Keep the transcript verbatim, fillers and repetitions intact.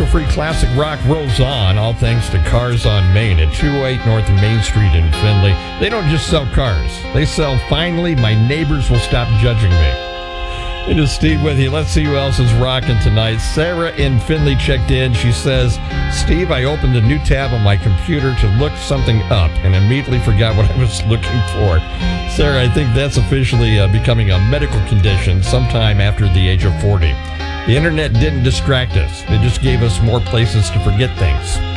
commercial-free classic rock rolls on, all thanks to Cars on Main at two oh eight North Main Street in Findlay. They don't just sell cars. They sell, finally, my neighbors will stop judging me. It is Steve with you. Let's see who else is rocking tonight. Sarah in Findlay checked in. She says, Steve, I opened a new tab on my computer to look something up and immediately forgot what I was looking for. Sarah, I think that's officially uh, becoming a medical condition sometime after the age of forty. The internet didn't distract us. It just gave us more places to forget things.